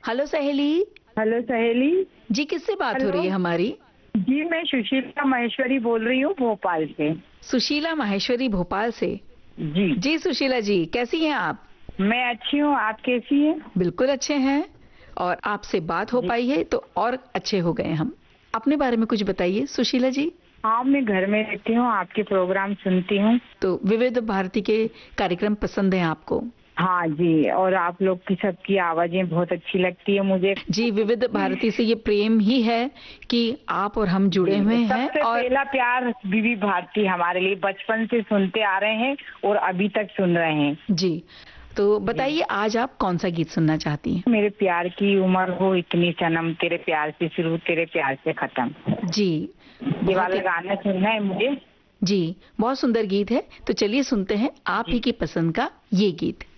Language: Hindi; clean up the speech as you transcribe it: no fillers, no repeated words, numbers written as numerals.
हेलो सहेली। हेलो सहेली जी, किससे बात हो हेलो। रही है हमारी? जी मैं सुशीला महेश्वरी बोल रही हूँ भोपाल से। सुशीला माहेश्वरी, भोपाल से। जी जी सुशीला जी, कैसी हैं आप? मैं अच्छी हूँ, आप कैसी हैं? बिल्कुल अच्छे हैं। और आपसे बात हो जी पाई है तो और अच्छे हो गए हम। अपने बारे में कुछ बताइए सुशीला जी। हाँ, मैं घर में रहती हूँ, आपके प्रोग्राम सुनती हूँ। तो विविध भारती के कार्यक्रम पसंद हैं आपको? हाँ जी, और आप लोग की सबकी आवाजें बहुत अच्छी लगती है मुझे। जी, विविध भारती से ये प्रेम ही है कि आप और हम जुड़े हुए जी हैं। सबसे और पहला प्यार विवी भारती हमारे लिए, बचपन से सुनते आ रहे हैं और अभी तक सुन रहे हैं। जी, तो जी बताइए आज आप कौन सा गीत सुनना चाहती हैं? मेरे प्यार की उम्र हो इतनी सनम, तेरे प्यार से शुरू तेरे प्यार से खत्म, जी, ये बहुत वाला ही। गाना सुनना है मुझे। जी, बहुत सुंदर गीत है। तो चलिए सुनते हैं आप जी ही की पसंद का ये गीत।